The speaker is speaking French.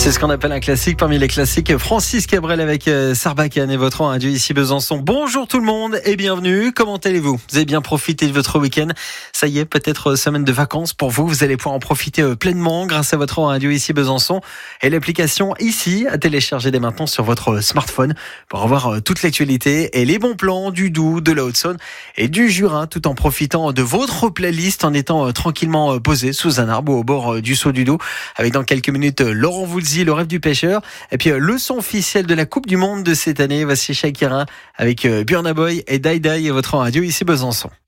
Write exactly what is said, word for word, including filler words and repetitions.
C'est ce qu'on appelle un classique parmi les classiques. Francis Cabrel avec euh, Sarbacane et votre adieu ici Besançon. Bonjour tout le monde et bienvenue. Comment allez-vous? Vous avez bien profité de votre week-end? Ça y est, peut-être semaine de vacances pour vous. Vous allez pouvoir en profiter euh, pleinement grâce à votre adieu ici Besançon et l'application ici à télécharger dès maintenant sur votre smartphone pour avoir euh, toute l'actualité et les bons plans du Doubs, de la Haute-Saône et du Jura, tout en profitant de votre playlist en étant euh, tranquillement euh, posé sous un arbre au bord euh, du Saut du Doubs. Avec dans quelques minutes euh, Laurent Voulzy, le rêve du pêcheur. Et puis, euh, le son officiel de la Coupe du Monde de cette année. Voici Shakira avec euh, Burna Boy et Dai Dai et votre adieu ici Besançon.